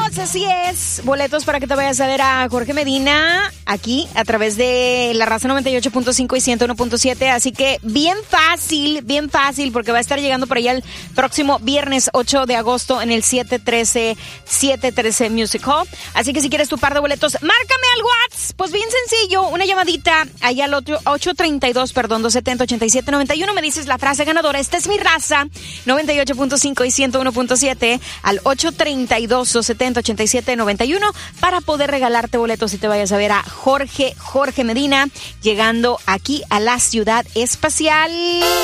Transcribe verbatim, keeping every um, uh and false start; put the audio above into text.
así es. Boletos para que te vayas a ver a Jorge Medina aquí a través de la Raza noventa y ocho punto cinco y ciento uno punto siete. Así que bien fácil, bien fácil, porque va a estar llegando por allá el próximo viernes ocho de agosto en el siete trece Music Hall. Así que si quieres tu par de boletos, márcame al WhatsApp. Pues bien sencillo, una llamadita allá al otro ocho treinta y dos, perdón, doscientos setenta, ochenta y siete noventa y uno. Me dices la frase ganadora. Esta es mi Raza noventa y ocho punto cinco y ciento uno punto siete al ocho treinta y dos, doscientos setenta, ochenta y siete noventa y uno para poder regalarte boletos y te vayas a ver a Jorge, Jorge Medina llegando aquí a la Ciudad Espacial.